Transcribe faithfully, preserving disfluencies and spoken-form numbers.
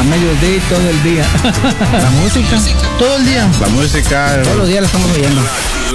mediodía y todo el día. La música. Todo el día. La música. Todos los días la estamos oyendo.